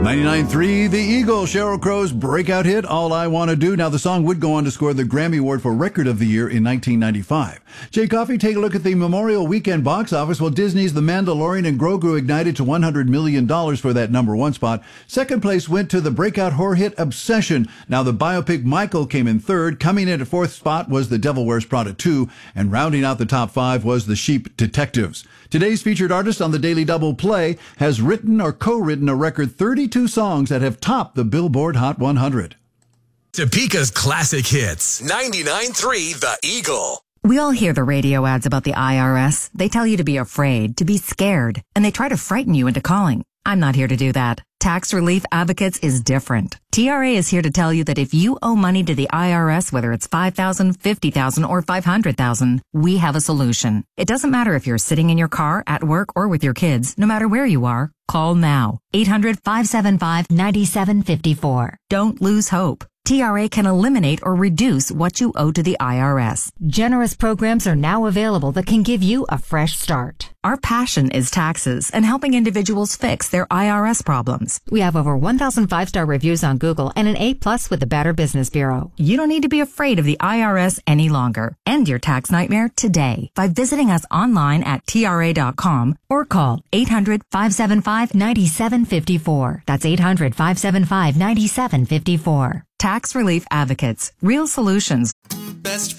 99.3 The Eagle, Sheryl Crow's breakout hit, All I Want to Do. Now, the song would go on to score the Grammy Award for Record of the Year in 1995. Jay Coffey, take a look at the Memorial Weekend box office. Well, Disney's The Mandalorian and Grogu ignited to $100 million for that number one spot. Second place went to the breakout horror hit Obsession. Now, the biopic Michael came in third. Coming in at fourth spot was The Devil Wears Prada 2. And rounding out the top five was The Sheep Detectives. Today's featured artist on the Daily Double Play has written or co-written a record 32 songs that have topped the Billboard Hot 100. Topeka's classic hits. 99.3 The Eagle. We all hear the radio ads about the IRS. They tell you to be afraid, to be scared, and they try to frighten you into calling. I'm not here to do that. Tax Relief Advocates is different. TRA is here to tell you that if you owe money to the IRS, whether it's $5,000, $50,000, or $500,000, we have a solution. It doesn't matter if you're sitting in your car, at work, or with your kids. No matter where you are, call now. 800-575-9754. Don't lose hope. TRA can eliminate or reduce what you owe to the IRS. Generous programs are now available that can give you a fresh start. Our passion is taxes and helping individuals fix their IRS problems. We have over 1,000 5-star reviews on Google and an A+ with the Better Business Bureau. You don't need to be afraid of the IRS any longer. End your tax nightmare today by visiting us online at TRA.com or call 800-575-9754. That's 800-575-9754. Tax Relief Advocates. Real solutions. Best